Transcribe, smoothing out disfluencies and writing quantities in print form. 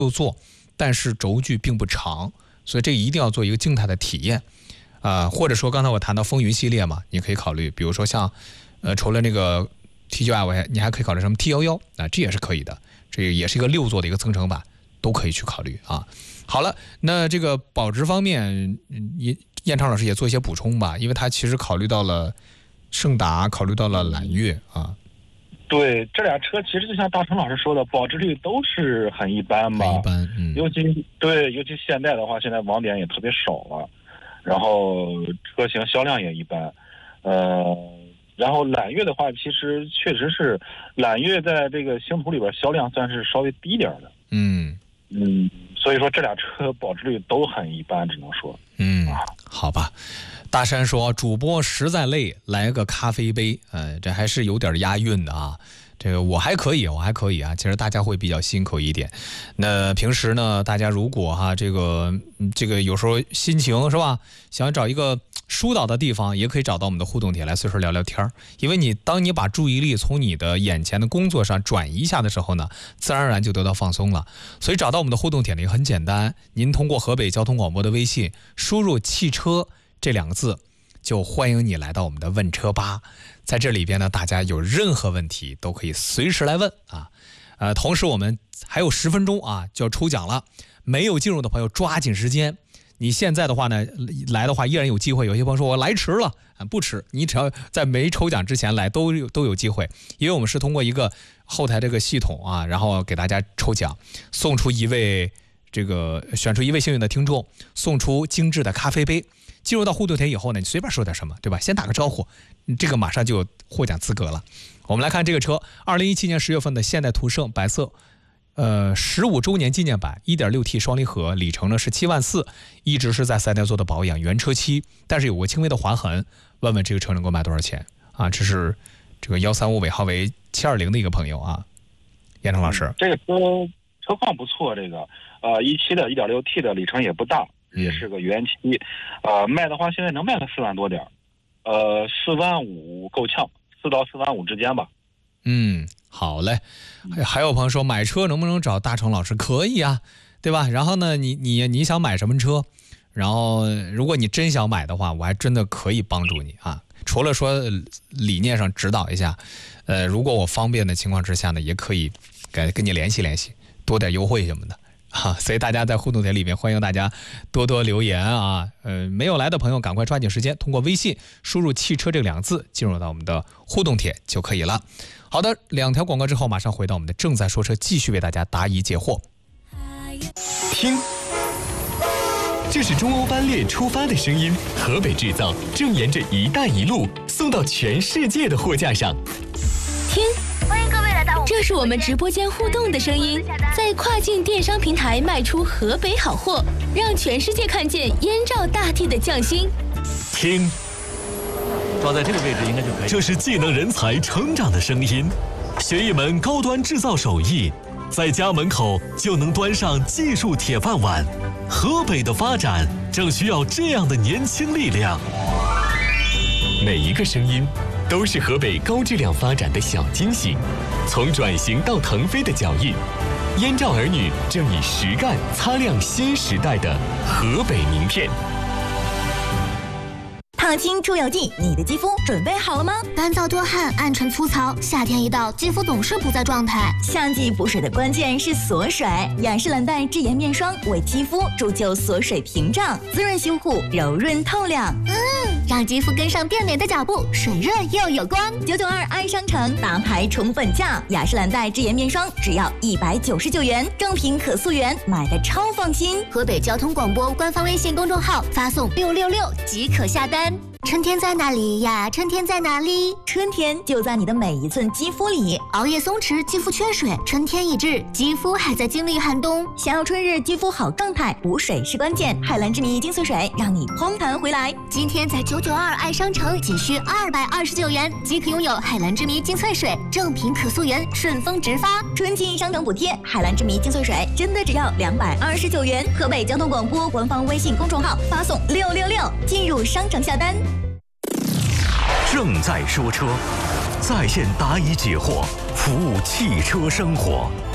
坐，但是轴距并不长，所以这一定要做一个静态的体验或者说刚才我谈到风云系列嘛，你可以考虑，比如说像除了那个 T9i， 你还可以考虑什么 T11这也是可以的，这也是一个6座的一个增程版，都可以去考虑啊。好了，那这个保值方面，燕昌老师也做一些补充吧，因为他其实考虑到了胜达，考虑到了揽月啊。 对，这俩车其实就像大成老师说的，保值率都是很一般吧， 很一般， 尤其现代的话，现在网点也特别少了，然后车型销量也一般，然后揽月的话，其实确实是揽月在这个星途里边销量算是稍微低点的，所以说这俩车保值率都很一般，只能说， 好吧。大山说主播实在累，来个咖啡杯，这还是有点押韵的啊。这个我还可以啊，其实大家会比较辛苦一点。那平时呢，大家如果这个有时候心情是吧，想找一个疏导的地方，也可以找到我们的互动帖来随时聊聊天。因为当你把注意力从你的眼前的工作上转移一下的时候呢，自然而然就得到放松了。所以找到我们的互动帖呢也很简单，您通过河北交通广播的微信输入汽车这2个字，就欢迎你来到我们的问车吧。在这里边呢，大家有任何问题都可以随时来问啊。同时我们还有10分钟就要抽奖了，没有进入的朋友抓紧时间。你现在的话呢，来的话依然有机会。有些朋友说我来迟了，不迟，你只要在没抽奖之前来都有机会，因为我们是通过一个后台这个系统然后给大家抽奖，选出一位幸运的听众，送出精致的咖啡杯。进入到互动帖以后呢，你随便说点什么，对吧？先打个招呼，这个马上就有获奖资格了。我们来看这个车，2017年10月份的现代途胜白色，15周年纪念版 1.6T 双离合，里程呢是7万4，一直是在4S店做的保养，原车期，但是有过轻微的划痕。问问这个车能够卖多少钱啊？这是这个135尾号为720的一个朋友啊，燕成老师。 这个车况不错，这个17的 1.6T 的里程也不大。也是个原漆，卖的话现在能卖个4万多点，4万5够呛，4到4万5之间吧。 好嘞。还有朋友说买车能不能找大成老师？可以啊，对吧？然后呢，你想买什么车？然后如果你真想买的话，我还真的可以帮助你啊。除了说理念上指导一下，如果我方便的情况之下呢，也可以跟你联系联系，多点优惠什么的。所以大家在互动帖里面欢迎大家多多留言啊！没有来的朋友赶快抓紧时间，通过微信输入汽车这2个字进入到我们的互动帖就可以了。好的，2条广告之后马上回到我们的正在说车，继续为大家答疑解惑。 听，这是中欧班列出发的声音，河北制造正沿着一带一路送到全世界的货架上。 听，欢迎各位来到这是我们直播间互动的声音，在跨境电商平台卖出河北好货，让全世界看见燕赵大地的匠心。 听， 放在这个位置应该就可以。 这是技能人才成长的声音，学一门高端制造手艺，在家门口就能端上技术铁饭碗。河北的发展正需要这样的年轻力量。每一个声音都是河北高质量发展的小惊喜，从转型到腾飞的脚印，燕赵儿女正以实干擦亮新时代的河北名片。 烫青出油剂，你的肌肤准备好了吗？ 干燥多汗，暗沉粗糙，夏天一到，肌肤总是不在状态。 夏季补水的关键是锁水，雅诗兰黛智妍面霜为肌肤铸就锁水屏障，滋润修护，柔润透亮。 让肌肤跟上变美的脚步，水润又有光。 992爱商城大牌宠粉价，雅诗兰黛智妍面霜只要199元，正品可溯源，买的超放心。 河北交通广播官方微信公众号发送666即可下单。春天在哪里呀？春天在哪里？ 春天就在你的每一寸肌肤里。 熬夜松弛，肌肤缺水，春天已至，肌肤还在经历寒冬。 想要春日肌肤好状态，补水是关键。海蓝之谜精粹水让你嘭弹回来。 今天在992爱商城仅需229元即可拥有海蓝之谜精粹水，正品可溯源，顺丰直发。 春季商城补贴，海蓝之谜精粹水真的只要229元。河北交通广播官方微信公众号发送666进入商城下单。 正在说车，在线答疑解惑，服务汽车生活。